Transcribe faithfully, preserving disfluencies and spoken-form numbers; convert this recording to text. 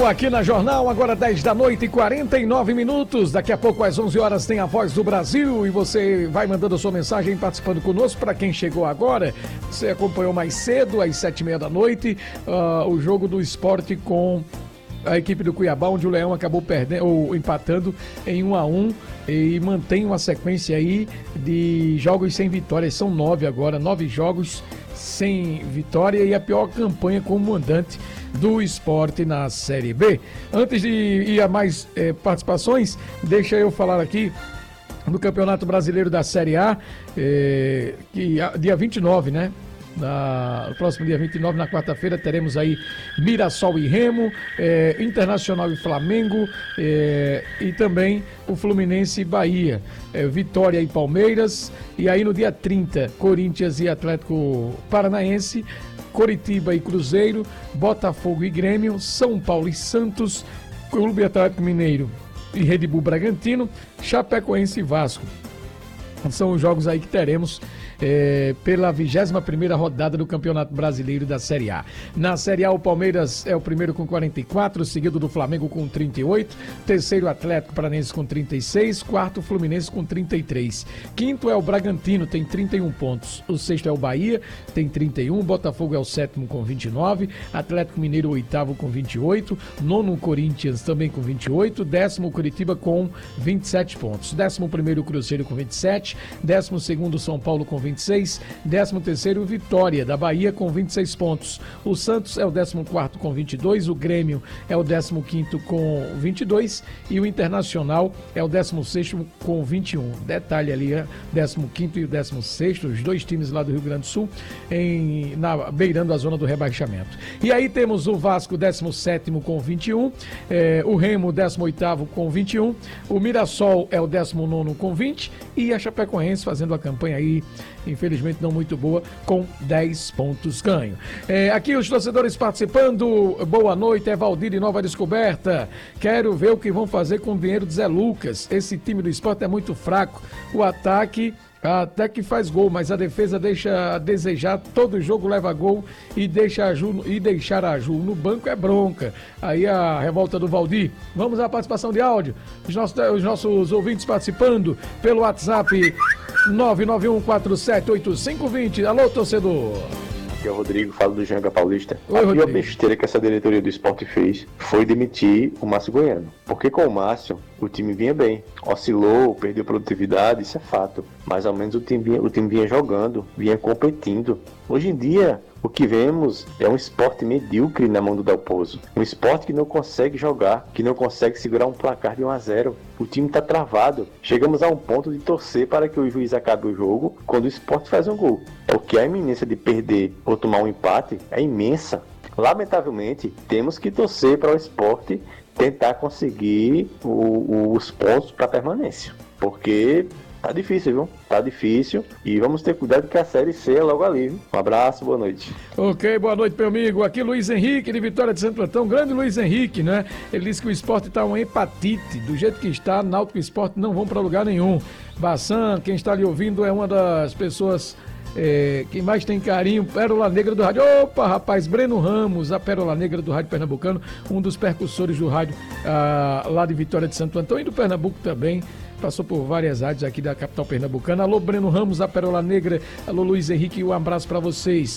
aqui na Jornal, agora dez da noite e quarenta e nove minutos. Daqui a pouco às onze horas tem a Voz do Brasil e você vai mandando a sua mensagem participando conosco. Para quem chegou agora, você acompanhou mais cedo, às sete e meia da noite, uh, o jogo do Sport com a equipe do Cuiabá, onde o Leão acabou perdendo ou empatando em um a um e mantém uma sequência aí de jogos sem vitórias. São nove agora, nove jogos sem vitória e a pior campanha como mandante do Sport na Série B. Antes de ir a mais eh, participações, deixa eu falar aqui do Campeonato Brasileiro da Série A, eh, que dia vinte e nove, né? Na, no próximo dia vinte e nove, na quarta-feira, teremos aí Mirassol e Remo, eh, Internacional e Flamengo, eh, e também o Fluminense e Bahia, eh, Vitória e Palmeiras, e aí no dia trinta, Corinthians e Atlético Paranaense, Coritiba e Cruzeiro, Botafogo e Grêmio, São Paulo e Santos, Clube Atlético Mineiro e Red Bull Bragantino, Chapecoense e Vasco. São os jogos aí que teremos É, pela vigésima primeira rodada do Campeonato Brasileiro da Série A. Na Série A, o Palmeiras é o primeiro com quarenta e quatro, seguido do Flamengo com trinta e oito, terceiro Atlético Paranaense com trinta e seis, quarto Fluminense com trinta e três, quinto é o Bragantino, tem trinta e um pontos, o sexto é o Bahia, tem trinta e um, Botafogo é o sétimo com vinte e nove, Atlético Mineiro o oitavo com vinte e oito, nono Corinthians também com vinte e oito, décimo Curitiba com vinte e sete pontos, décimo primeiro Cruzeiro com vinte e sete, décimo segundo São Paulo com vinte e seis, décimo terceiro Vitória da Bahia com vinte e seis pontos. O Santos é o décimo quarto com vinte e dois, o Grêmio é o décimo quinto com vinte e dois e o Internacional é o décimo sexto com vinte e um. Detalhe ali, é décimo quinto e o décimo sexto, os dois times lá do Rio Grande do Sul, em, na, beirando a zona do rebaixamento. E aí temos o Vasco, décimo sétimo com vinte e um, é, o Remo, décimo oitavo com vinte e um, o Mirassol é o décimo nono com vinte e a Chapecoense fazendo a campanha aí, infelizmente não muito boa, com dez pontos ganho. É, aqui os torcedores participando. Boa noite, é Valdir de Nova Descoberta. Quero ver o que vão fazer com o dinheiro de Zé Lucas. Esse time do Sport é muito fraco. O ataque até que faz gol, mas a defesa deixa a desejar. Todo jogo leva gol e, deixa a Ju, e deixar a Ju no banco é bronca. Aí a revolta do Valdir. Vamos à participação de áudio. Os nossos, os nossos ouvintes participando pelo WhatsApp nove nove um quatro sete oito cinco dois zero. Alô, torcedor. Aqui é o Rodrigo, falo do Janga Paulista. Oi, a pior Rodrigo. besteira que essa diretoria do Sport fez foi demitir o Márcio Goiano. Porque com o Márcio, o time vinha bem. Oscilou, perdeu produtividade, isso é fato. Mas ao menos o time vinha, o time vinha jogando, vinha competindo. Hoje em dia, o que vemos é um esporte medíocre na mão do Dalpozo. Um esporte que não consegue jogar, que não consegue segurar um placar de um a zero. O time está travado. Chegamos a um ponto de torcer para que o juiz acabe o jogo quando o esporte faz um gol. Porque a iminência de perder ou tomar um empate é imensa. Lamentavelmente, temos que torcer para o esporte tentar conseguir o, o, os pontos para permanência. Porque tá difícil, viu? Tá difícil e vamos ter cuidado que a Série C é logo ali, viu? Um abraço, boa noite. Ok, boa noite, meu amigo. Aqui Luiz Henrique, de Vitória de Santo Antão. Grande Luiz Henrique, né? Ele disse que o esporte tá uma hepatite. Do jeito que está, Náutico e Esporte não vão para lugar nenhum. Bassan, quem está ali ouvindo, é uma das pessoas é, que mais tem carinho. Pérola Negra do rádio. Opa, rapaz, Breno Ramos, a Pérola Negra do rádio pernambucano, um dos percussores do rádio ah, lá de Vitória de Santo Antão e do Pernambuco também. Passou por várias rádios aqui da capital pernambucana. Alô, Breno Ramos, a Pérola Negra. Alô, Luiz Henrique, um abraço para vocês.